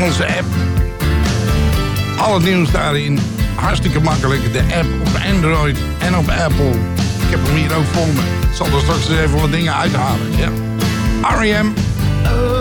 onze app. Al het nieuws daarin. Hartstikke makkelijk. De app op Android en op Apple. Ik heb hem hier ook voor me. Ik zal er straks eens even wat dingen uithalen. Ja. R.E.M.